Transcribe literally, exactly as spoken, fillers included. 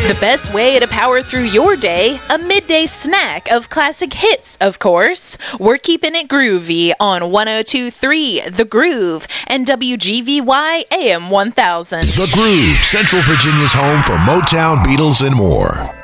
The best way to power through your day, a midday snack of classic hits, of course. We're keeping it groovy on one oh two point three The Groove and W G V Y A M one thousand. The Groove, Central Virginia's home for Motown, Beatles, and more.